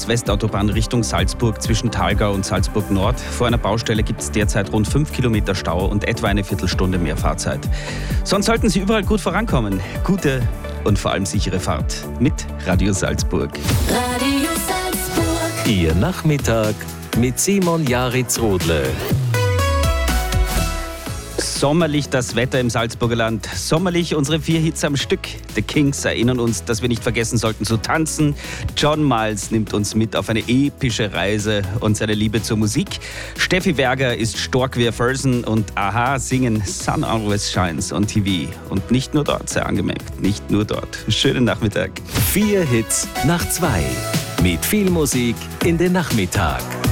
Ost-West-Autobahn Richtung Salzburg zwischen Thalgau und Salzburg Nord. Vor einer Baustelle gibt es derzeit rund 5 Kilometer Stau und etwa eine Viertelstunde mehr Fahrzeit. Sonst sollten Sie überall gut vorankommen. Gute und vor allem sichere Fahrt mit Radio Salzburg. Radio Salzburg. Ihr Nachmittag mit Simon Jaritz-Rodle. Sommerlich das Wetter im Salzburger Land. Sommerlich unsere 4 Hits am Stück. The Kings erinnern uns, dass wir nicht vergessen sollten zu tanzen. John Miles nimmt uns mit auf eine epische Reise und seine Liebe zur Musik. Steffi Berger ist stark wie ein Felsen und Aha singen Sun Always Shines on TV. Und nicht nur dort, sei angemerkt, nicht nur dort. Schönen Nachmittag. 4 Hits nach 2. Mit viel Musik in den Nachmittag.